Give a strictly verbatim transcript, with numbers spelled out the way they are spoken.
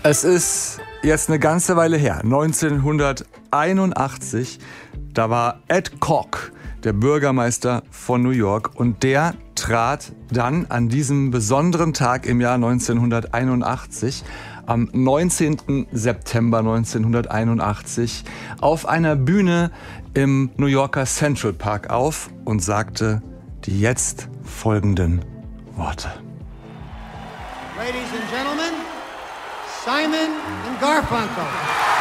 Es ist jetzt eine ganze Weile her, neunzehnhunderteinundachtzig, da war Ed Koch, der Bürgermeister von New York, und der trat dann an diesem besonderen Tag im Jahr neunzehnhunderteinundachtzig, am neunzehnten September neunzehnhunderteinundachtzig, auf einer Bühne im New Yorker Central Park auf und sagte die jetzt folgenden Worte. Ladies and Gentlemen, Simon and Garfunkel.